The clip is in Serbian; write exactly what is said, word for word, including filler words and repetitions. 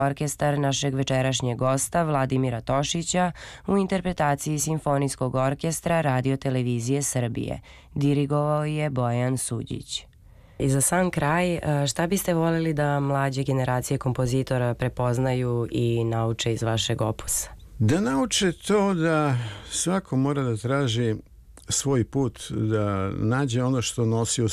orkestar našeg večerašnjeg gosta Vladimira Tošića u interpretaciji Simfonijskog orkestra Radio-televizije Srbije. Dirigovao je Bojan Suđić. I za sam kraj, šta biste voljeli da mlađe generacije kompozitora prepoznaju i nauče iz vašeg opusa? Da nauče to da svako mora da traži svoj put, da nađe ono što nosi u